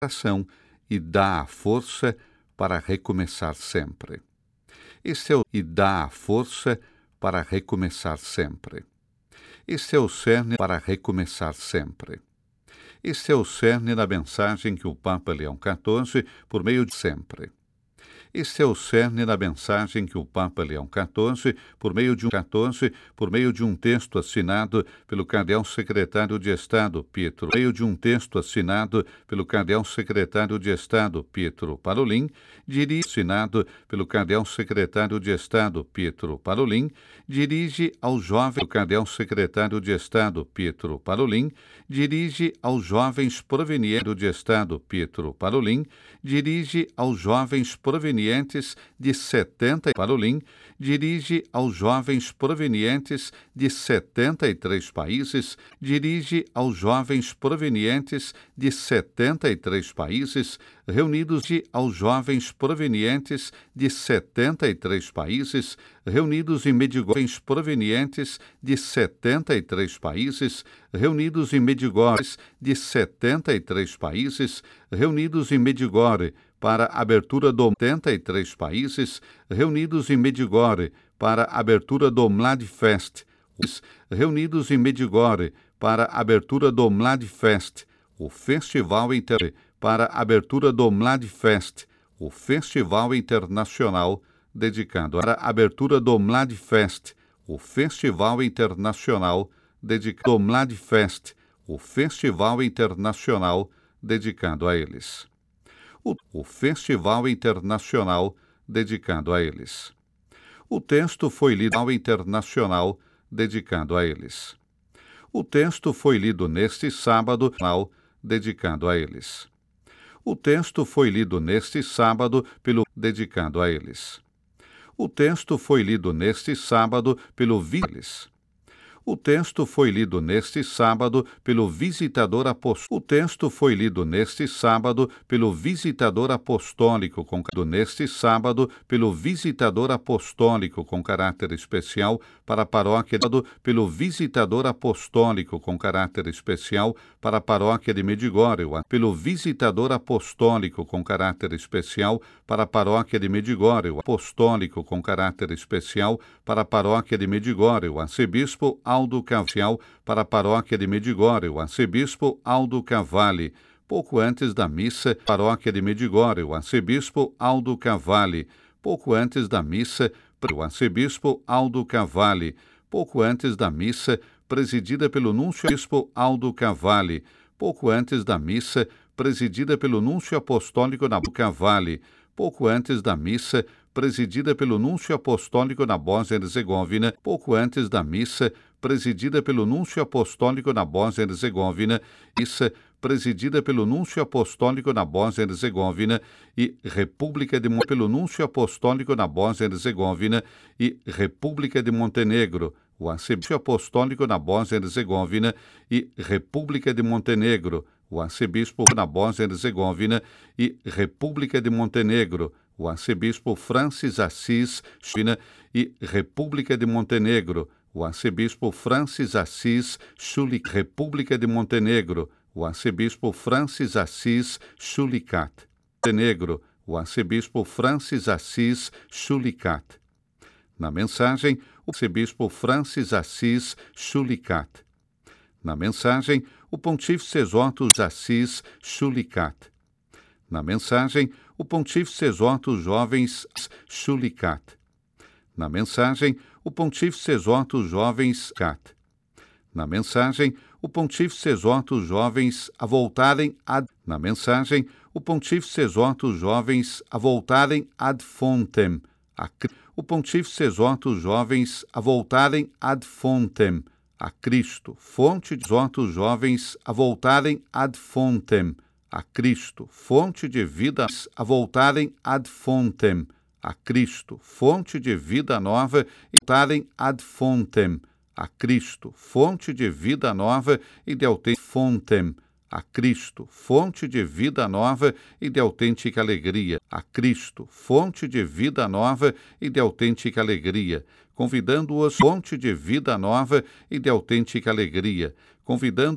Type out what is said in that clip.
ação e dá a força para recomeçar sempre. Este é o e dá a força para recomeçar sempre. Este é o cerne para recomeçar sempre. Este é o cerne da mensagem que o Papa Leão XIV, por meio de sempre. Este é o cerne da mensagem que o Papa Leão XIV, por meio de um texto assinado pelo cardeal secretário de Estado Pietro Parolin, dirige ao jovem cardeal secretário de Estado Pietro Parolin, dirige aos jovens provenientes de Estado Pietro Parolin, dirige aos jovens provenientes de 70 Parolin, dirige aos jovens provenientes de 73 países, dirige aos jovens provenientes de 73 países, reunidos aos jovens provenientes de 73 países, reunidos em Medigore, provenientes de 73 países, reunidos em Medigore de 73 países, reunidos em Medigore para abertura do 73 países, reunidos em Medigore para abertura do Mladfest, reunidos em Medigore para abertura do Mladfest, o festival para abertura do Mladfest, o festival internacional dedicado à abertura do Mladfest, o festival internacional dedicado ao Mladfest, o festival internacional dedicado a eles. O festival internacional dedicado a eles. O texto foi lido ao internacional dedicado a eles. O texto foi lido neste sábado dedicado a eles. O texto foi lido neste sábado dedicado a eles. O texto foi lido neste sábado pelo O texto foi lido neste sábado pelo visitador apostólico. O texto foi lido neste sábado pelo visitador apostólico com caráter especial para a paróquia pelo visitador apostólico com caráter especial para a paróquia de Medigore, pelo visitador apostólico com caráter especial para a paróquia de Medigore, apostólico com caráter especial para a paróquia de Medigore, o arcebispo Aldo Cavalli, para a paróquia de Medigore, o arcebispo Aldo Cavalli. Pouco antes da missa, paróquia de Medigore, o arcebispo Aldo Cavalli. Pouco antes da missa, o arcebispo Aldo Cavalli. Pouco antes da missa, presidida pelo núncio bispo Aldo Cavalli. Pouco antes da missa, presidida pelo núncio apostólico Nabu Cavalli. Pouco antes da missa, presidida pelo núncio apostólico na Bósnia-Herzegovina. Pouco antes da missa, presidida pelo núncio apostólico na Bósnia-Herzegovina, presidida pelo núncio apostólico na Bósnia-Herzegovina e República de pelo núncio apostólico na Bósnia-Herzegovina e República de Montenegro, o arcebispo apostólico na Bósnia-Herzegovina e República de Montenegro, o arcebispo na Bósnia-Herzegovina e República de Montenegro, o arcebispo Francis Assis China e República de Montenegro, o arcebispo Francis Assis Shulik, República de Montenegro, o arcebispo Francis Assis Shulikat, Montenegro, o arcebispo Francis Assis Shulikat. Na mensagem, o arcebispo Francis Assis Shulikat. Na mensagem, o pontífice exorta os Assis Shulikat. Na mensagem, o pontífice exorta os jovens Shulikat. Na mensagem, o pontífice exorta os jovens Kat. Na mensagem, o pontífice exorta os jovens a voltarem ad. Na mensagem, o pontífice exorta os jovens a voltarem ad fontem. O pontífice exorta os jovens a voltarem ad fontem, a Cristo, fonte de exorta os jovens a voltarem ad fontem, a Cristo, fonte de vida, a voltarem ad fontem, a Cristo, fonte de vida nova, e voltarem ad fontem, a Cristo, fonte de vida nova e de autêntica fontem, a Cristo, fonte de vida nova e de autêntica alegria, a Cristo, fonte de vida nova e de autêntica alegria, convidando-os fonte de vida nova e de autêntica alegria, convidando